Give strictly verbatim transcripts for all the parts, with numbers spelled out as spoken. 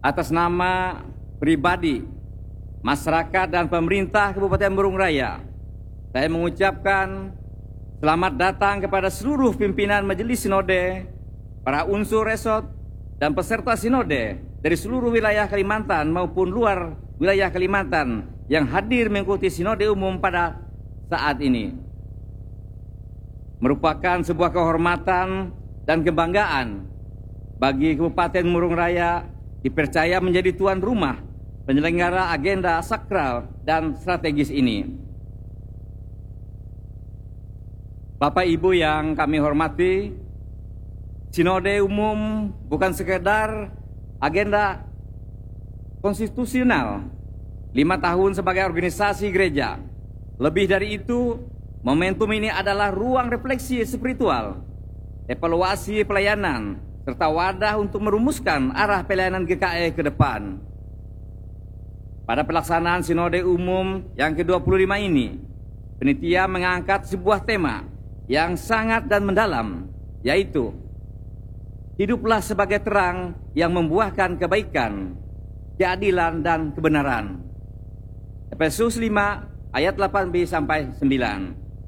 atas nama pribadi, masyarakat dan pemerintah Kabupaten Murung Raya, saya mengucapkan selamat datang kepada seluruh pimpinan Majelis Sinode, para unsur resort, dan peserta Sinode dari seluruh wilayah Kalimantan maupun luar wilayah Kalimantan yang hadir mengikuti Sinode Umum pada saat ini. Merupakan sebuah kehormatan dan kebanggaan bagi Kabupaten Murung Raya dipercaya menjadi tuan rumah penyelenggara agenda sakral dan strategis ini. Bapak Ibu yang kami hormati, Sinode Umum bukan sekedar agenda konstitusional lima tahun sebagai organisasi gereja. Lebih dari itu, momentum ini adalah ruang refleksi spiritual, evaluasi pelayanan, serta wadah untuk merumuskan arah pelayanan G K E ke depan. Pada pelaksanaan Sinode Umum yang ke dua puluh lima ini, panitia mengangkat sebuah tema yang sangat dan mendalam, yaitu hiduplah sebagai terang yang membuahkan kebaikan, keadilan, dan kebenaran. Efesus lima ayat delapan b sampai sembilan.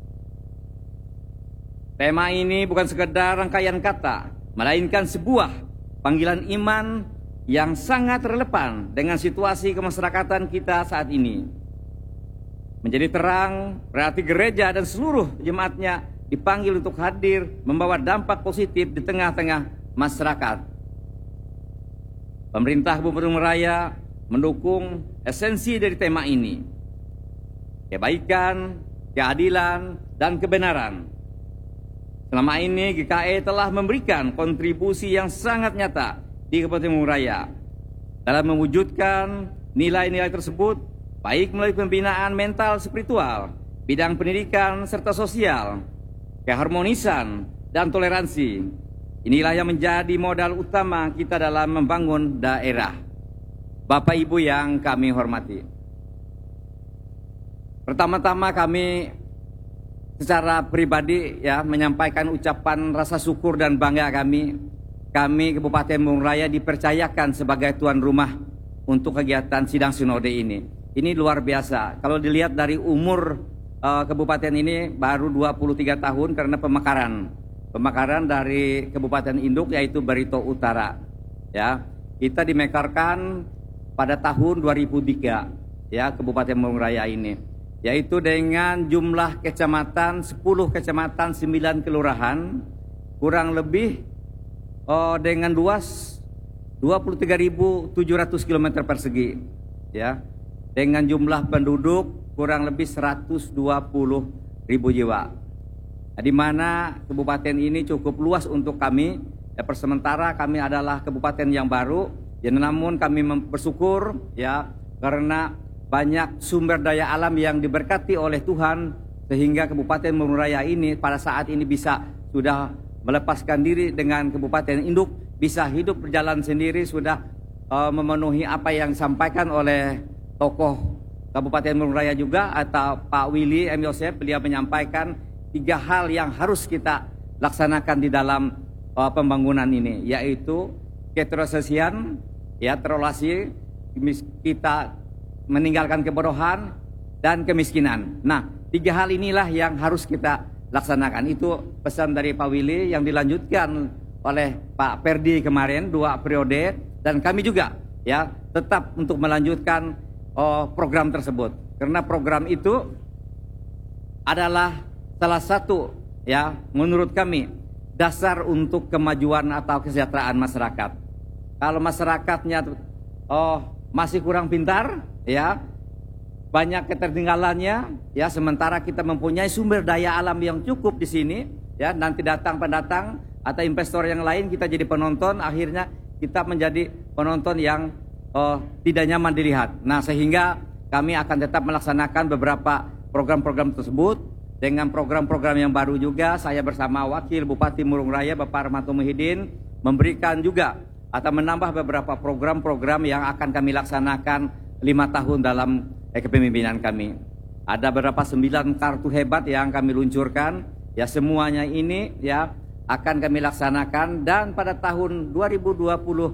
Tema ini bukan sekedar rangkaian kata, melainkan sebuah panggilan iman yang sangat relevan dengan situasi kemasyarakatan kita saat ini. Menjadi terang berarti gereja dan seluruh jemaatnya dipanggil untuk hadir membawa dampak positif di tengah-tengah masyarakat. Pemerintah Kabupaten Murung Raya mendukung esensi dari tema ini, kebaikan, keadilan, dan kebenaran. Selama ini G K E telah memberikan kontribusi yang sangat nyata di Kabupaten Murung Raya dalam mewujudkan nilai-nilai tersebut, baik melalui pembinaan mental spiritual, bidang pendidikan serta sosial, keharmonisan, dan toleransi. Inilah yang menjadi modal utama kita dalam membangun daerah. Bapak Ibu yang kami hormati, pertama-tama kami secara pribadi ya menyampaikan ucapan rasa syukur dan bangga kami. Kami Kabupaten Murung Raya dipercayakan sebagai tuan rumah untuk kegiatan sidang sinode ini. Ini luar biasa. Kalau dilihat dari umur uh, kabupaten ini baru dua puluh tiga tahun karena pemekaran. Pemekaran dari Kabupaten Induk yaitu Barito Utara. Ya, kita dimekarkan pada tahun dua ribu tiga ya Kabupaten Murung Raya ini, yaitu dengan jumlah kecamatan sepuluh kecamatan, sembilan kelurahan, kurang lebih oh, dengan luas dua puluh tiga ribu tujuh ratus kilometer persegi, ya, dengan jumlah penduduk kurang lebih seratus dua puluh ribu jiwa. Nah, di mana kabupaten ini cukup luas untuk kami. Ya, per sementara kami adalah kabupaten yang baru, ya, namun kami bersyukur ya karena banyak sumber daya alam yang diberkati oleh Tuhan sehingga Kabupaten Murung Raya ini pada saat ini bisa sudah melepaskan diri dengan Kabupaten Induk, bisa hidup berjalan sendiri, sudah uh, memenuhi apa yang disampaikan oleh tokoh Kabupaten Murung Raya juga atau Pak Willy M. Yosef. Beliau menyampaikan tiga hal yang harus kita laksanakan di dalam uh, pembangunan ini, yaitu keterosialisan, ya, terrelasi, kita meninggalkan kebodohan dan kemiskinan. Nah, tiga hal inilah yang harus kita laksanakan. Itu pesan dari Pak Willy yang dilanjutkan oleh Pak Perdi kemarin dua periode, dan kami juga ya tetap untuk melanjutkan oh, program tersebut karena program itu adalah salah satu ya menurut kami dasar untuk kemajuan atau kesejahteraan masyarakat. Kalau masyarakatnya oh masih kurang pintar, ya, banyak ketertinggalannya, ya, sementara kita mempunyai sumber daya alam yang cukup di sini, ya, nanti datang pendatang atau investor yang lain kita jadi penonton, akhirnya kita menjadi penonton yang oh, tidak nyaman dilihat. Nah, sehingga kami akan tetap melaksanakan beberapa program-program tersebut dengan program-program yang baru juga. Saya bersama Wakil Bupati Murung Raya Bapak Rahmato Muhyiddin memberikan juga atau menambah beberapa program-program yang akan kami laksanakan lima tahun dalam eh, kepemimpinan kami. Ada beberapa sembilan kartu hebat yang kami luncurkan, ya, semuanya ini ya akan kami laksanakan, dan pada tahun dua ribu dua puluh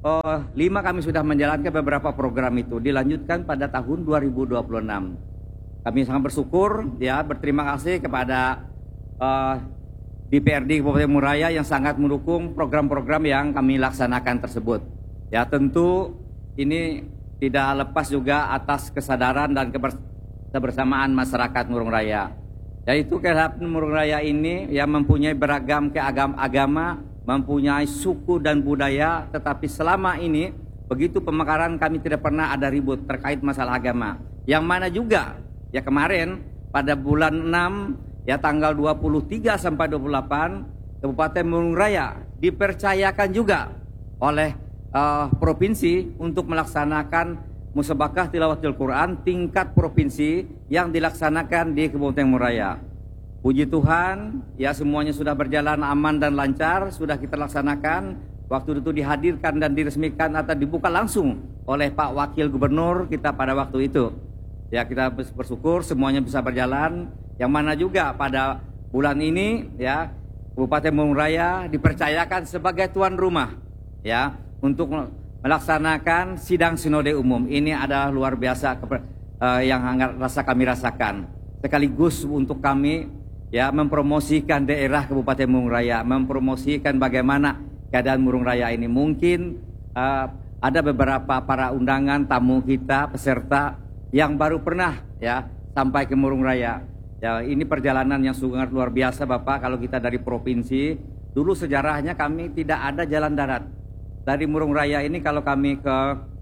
uh, lima kami sudah menjalankan beberapa program itu, dilanjutkan pada tahun dua ribu dua puluh enam. Kami sangat bersyukur, ya, berterima kasih kepada uh, D P R D Kabupaten Bandung Raya yang sangat mendukung program-program yang kami laksanakan tersebut. Ya, tentu ini tidak lepas juga atas kesadaran dan kebersamaan masyarakat Murung Raya. Yaitu kehidupan Murung Raya ini yang mempunyai beragam keagam agama, mempunyai suku dan budaya, tetapi selama ini begitu pemekaran kami tidak pernah ada ribut terkait masalah agama. Yang mana juga ya kemarin pada bulan enam ya tanggal dua puluh tiga sampai dua puluh delapan Kabupaten Murung Raya dipercayakan juga oleh uh, provinsi untuk melaksanakan musabakah tilawatul Quran tingkat provinsi yang dilaksanakan di Kabupaten Murung Raya. Puji Tuhan, ya semuanya sudah berjalan aman dan lancar, sudah kita laksanakan. Waktu itu dihadirkan dan diresmikan atau dibuka langsung oleh Pak Wakil Gubernur kita pada waktu itu. Ya, kita bersyukur semuanya bisa berjalan. Yang mana juga pada bulan ini ya Kabupaten Murung Raya dipercayakan sebagai tuan rumah ya untuk melaksanakan sidang sinode umum. Ini adalah luar biasa uh, yang rasa kami rasakan. Sekaligus untuk kami ya mempromosikan daerah Kabupaten Murung Raya, mempromosikan bagaimana keadaan Murung Raya ini. Mungkin uh, ada beberapa para undangan tamu kita, peserta yang baru pernah ya sampai ke Murung Raya. Ya, ini perjalanan yang sangat luar biasa Bapak. Kalau kita dari provinsi, dulu sejarahnya kami tidak ada jalan darat. Dari Murung Raya ini kalau kami ke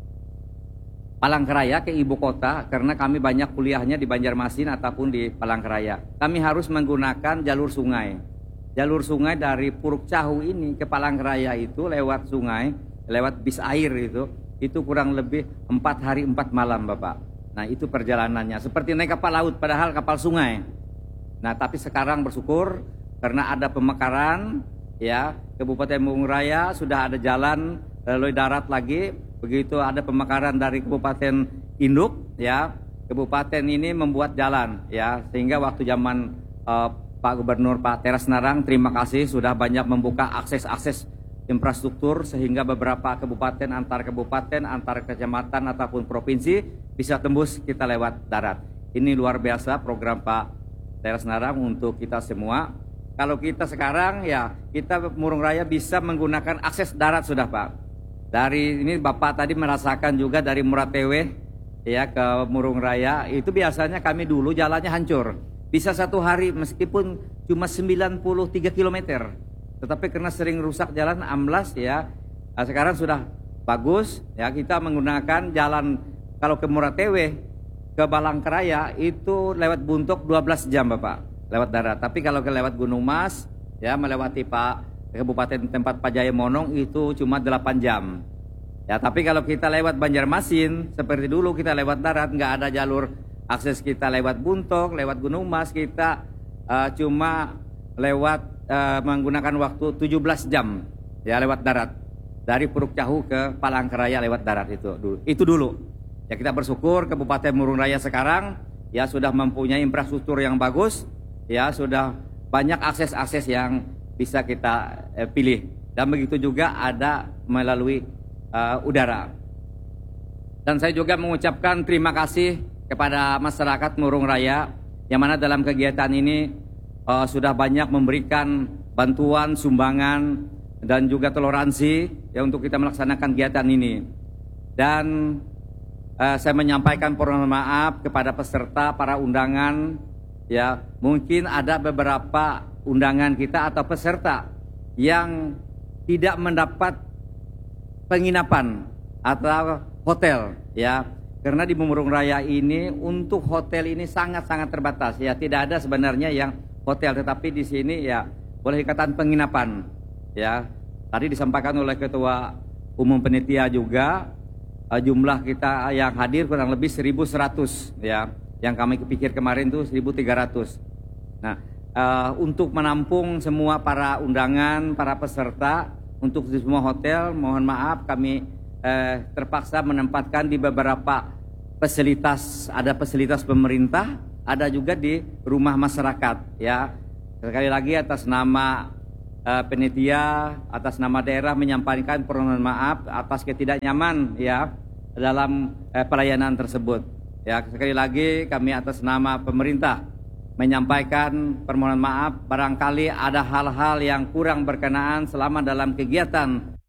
Palangkaraya, ke ibu kota, karena kami banyak kuliahnya di Banjarmasin ataupun di Palangkaraya, kami harus menggunakan jalur sungai. Jalur sungai dari Puruk Cahu ini ke Palangkaraya itu lewat sungai, lewat bis air itu, itu kurang lebih empat hari empat malam Bapak. Nah itu perjalanannya seperti naik kapal laut padahal kapal sungai. Nah tapi sekarang bersyukur karena ada pemekaran ya, Kabupaten Murung Raya sudah ada jalan lalu darat lagi. Begitu ada pemekaran dari Kabupaten Induk ya, Kabupaten ini membuat jalan ya, sehingga waktu zaman uh, Pak Gubernur Pak Teras Narang, terima kasih sudah banyak membuka akses-akses infrastruktur sehingga beberapa kabupaten antar kabupaten, antar kecamatan ataupun provinsi bisa tembus kita lewat darat. Ini luar biasa program Pak Teras Narang untuk kita semua. Kalau kita sekarang ya kita Murung Raya bisa menggunakan akses darat sudah Pak. Dari ini Bapak tadi merasakan juga dari Muratewe ya ke Murung Raya itu biasanya kami dulu jalannya hancur. Bisa satu hari meskipun cuma sembilan puluh tiga kilometer. Tetapi karena sering rusak jalan amblas ya, nah, sekarang sudah bagus ya, kita menggunakan jalan kalau ke Muratewe ke Balangkaraya itu lewat Buntok dua belas jam Bapak lewat darat. Tapi kalau ke lewat Gunung Mas ya melewati Pak Kabupaten tempat Pak Jaya Monong itu cuma delapan jam. Ya tapi kalau kita lewat Banjarmasin seperti dulu kita lewat darat, nggak ada jalur akses kita lewat Buntok, lewat Gunung Mas, kita uh, cuma lewat Uh, menggunakan waktu tujuh belas jam ya lewat darat dari Puruk Cahu ke Palangkaraya lewat darat itu dulu. Itu dulu. Ya kita bersyukur Kabupaten Murung Raya sekarang ya sudah mempunyai infrastruktur yang bagus, ya sudah banyak akses-akses yang bisa kita eh, pilih dan begitu juga ada melalui uh, udara. Dan saya juga mengucapkan terima kasih kepada masyarakat Murung Raya yang mana dalam kegiatan ini Uh, sudah banyak memberikan bantuan, sumbangan dan juga toleransi ya untuk kita melaksanakan kegiatan ini. Dan uh, saya menyampaikan permohonan maaf kepada peserta, para undangan ya, mungkin ada beberapa undangan kita atau peserta yang tidak mendapat penginapan atau hotel ya. Karena di Murung Raya ini untuk hotel ini sangat-sangat terbatas ya, tidak ada sebenarnya yang hotel, tetapi di sini ya boleh dikatakan penginapan ya. Tadi disampaikan oleh Ketua Umum Panitia juga uh, jumlah kita yang hadir kurang lebih seribu seratus ya. Yang kami pikir kemarin itu seribu tiga ratus. Nah, uh, untuk menampung semua para undangan, para peserta untuk di semua hotel, mohon maaf kami uh, terpaksa menempatkan di beberapa fasilitas, ada fasilitas pemerintah, ada juga di rumah masyarakat ya. Sekali lagi atas nama uh, penitia atas nama daerah menyampaikan permohonan maaf atas ketidaknyaman ya dalam uh, pelayanan tersebut. Ya, sekali lagi kami atas nama pemerintah menyampaikan permohonan maaf barangkali ada hal-hal yang kurang berkenaan selama dalam kegiatan